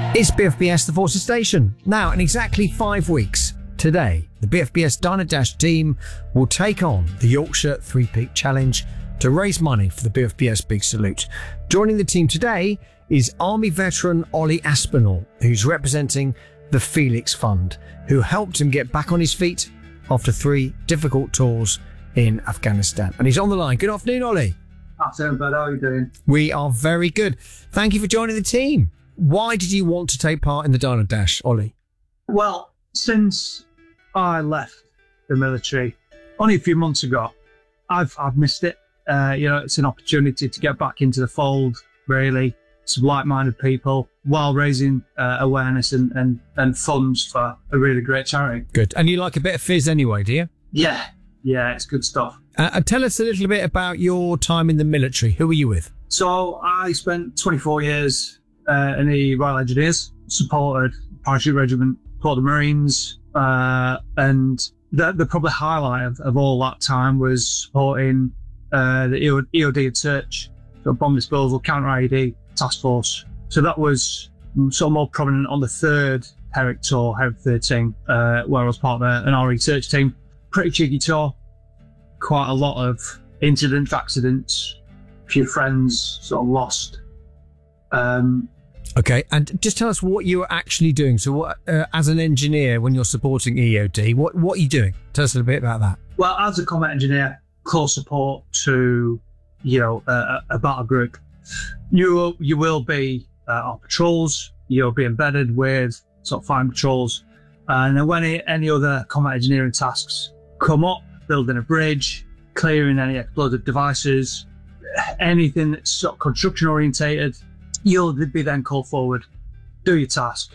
It's BFBS, the Forces Station. Now, in exactly 5 weeks, today, the BFBS Diner Dash team will take on the Yorkshire Three Peak Challenge to raise money for the BFBS Big Salute. Joining the team today is Army veteran Ollie Aspinall, who's representing the Felix Fund, who helped him get back on his feet after 3 difficult tours in Afghanistan. And he's on the line. Good afternoon, Ollie. Afternoon, bud. How are you doing? We are very good. Thank you for joining the team. Why did you want to take part in the Diner Dash, Ollie? Well, since I left the military only a few months ago, I've missed it. It's an opportunity to get back into the fold, really, some like-minded people, while raising awareness and funds for a really great charity. Good. And you like a bit of fizz anyway, do you? Yeah, it's good stuff. Tell us a little bit about your time in the military. Who were you with? So I spent 24 years in the Royal Engineers, supported Parachute Regiment, supported the Marines, and the probably highlight of all that time was supporting the EOD and search, so bomb disposal, counter-IED task force. So that was sort of more prominent on the 3rd Herrick tour, Herrick 13, where I was part of an RE search team. Pretty cheeky tour, quite a lot of incidents, accidents, a few friends sort of lost. Okay, and just tell us what you were actually doing. So what, as an engineer, when you're supporting EOD, what are you doing? Tell us a little bit about that. Well, as a combat engineer, close support to, a battle group. You will be on patrols, you'll be embedded with sort of fighting patrols, and then when any other combat engineering tasks come up, building a bridge, clearing any explosive devices, anything that's sort of construction orientated, you'll be then called forward, do your task,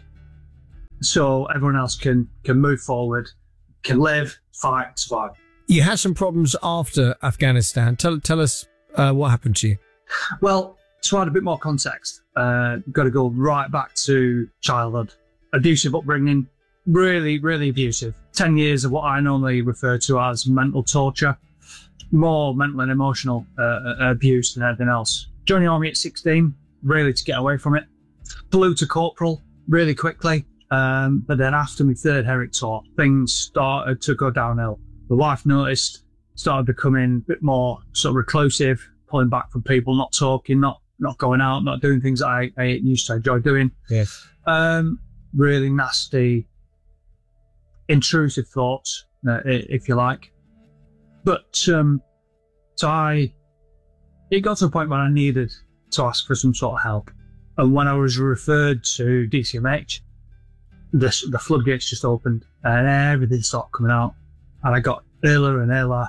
so everyone else can move forward, can live, fight, survive. You had some problems after Afghanistan. Tell us what happened to you. Well, to add a bit more context, got to go right back to childhood. Abusive upbringing, really, really abusive. 10 years of what I normally refer to as mental torture, more mental and emotional abuse than anything else. Joined the army at 16, really to get away from it. Flew to corporal really quickly, but then after my 3rd Herrick tour, things started to go downhill. The wife noticed, started becoming a bit more sort of reclusive, pulling back from people, not talking, not going out, not doing things that I used to enjoy doing. Yes. Really nasty, intrusive thoughts, if you like. But it got to a point where I needed to ask for some sort of help. And when I was referred to DCMH, the floodgates just opened and everything started coming out. And I got iller and iller.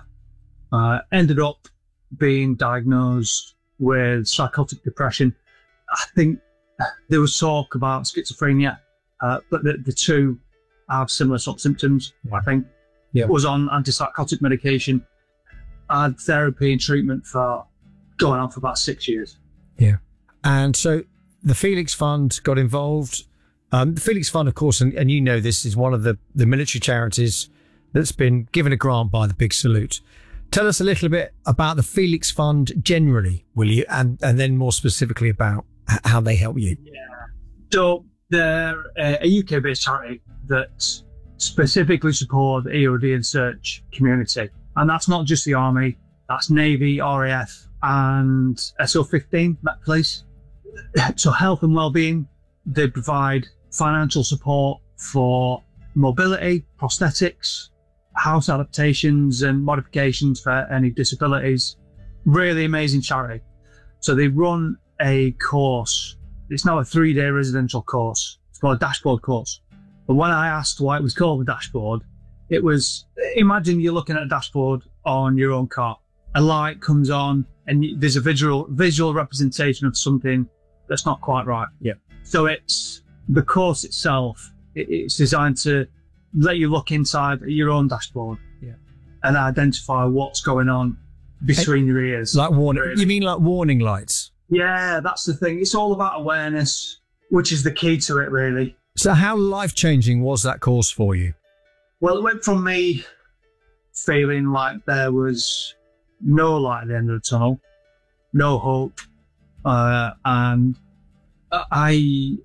Ended up being diagnosed with psychotic depression. I think there was talk about schizophrenia, but the two have similar sort of symptoms, I think. Yeah. Was on antipsychotic medication. I had therapy and treatment for going on for about 6 years. Yeah. And so the Felix Fund got involved. The Felix Fund, of course, and you know this, is one of the military charities that's been given a grant by the Big Salute. Tell us a little bit about the Felix Fund generally, will you? And then more specifically about how they help you. Yeah. So they're a UK-based charity that specifically support the EOD and search community. And that's not just the Army, that's Navy, RAF and SO15, Met Police. So health and wellbeing, they provide financial support for mobility, prosthetics, house adaptations and modifications for any disabilities. Really amazing charity. So they run a course. It's now a 3-day residential course. It's called a dashboard course. But when I asked why it was called a dashboard, it was, imagine you're looking at a dashboard on your own car. A light comes on and there's a visual representation of something that's not quite right. Yeah. So it's the course itself. It's designed to let you look inside your own dashboard, and identify what's going on between your ears. Like warning. Really. You mean like warning lights? Yeah, that's the thing. It's all about awareness, which is the key to it, really. So how life-changing was that course for you? Well, it went from me feeling like there was no light at the end of the tunnel, no hope, and I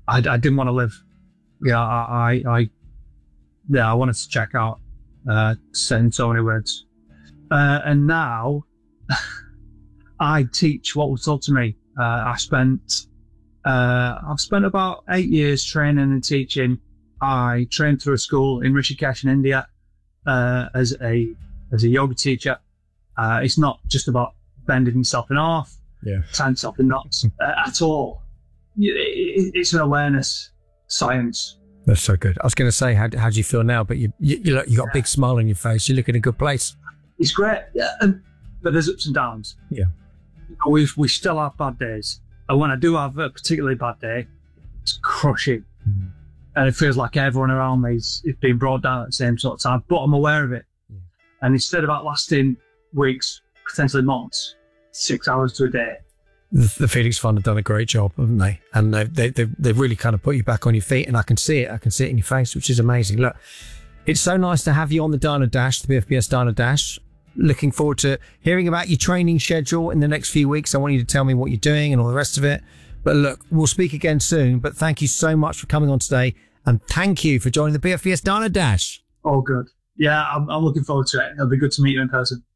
I didn't want to live. Yeah, I wanted to check out, saying so many words. And now I teach what was taught to me. I've spent about 8 years training and teaching. I trained through a school in Rishikesh in India, as a yoga teacher. It's not just about bending yourself in half, tying yourself in knots at all. It's an awareness science. That's so good. I was going to say, how do you feel now? But you got a big smile on your face. You look in a good place. It's great, but there's ups and downs. Yeah, we still have bad days, and when I do have a particularly bad day, it's crushing, and it feels like everyone around me is being brought down at the same sort of time. But I'm aware of it, and instead of that lasting weeks, potentially months, 6 hours to a day. The Phoenix Fund have done a great job, haven't they? And they've really kind of put you back on your feet, and I can see it. I can see it in your face, which is amazing. Look, it's so nice to have you on the Diner Dash, the BFBS Diner Dash. Looking forward to hearing about your training schedule in the next few weeks. I want you to tell me what you're doing and all the rest of it. But look, we'll speak again soon. But thank you so much for coming on today, and thank you for joining the BFBS Diner Dash. Oh, good. Yeah, I'm looking forward to it. It'll be good to meet you in person.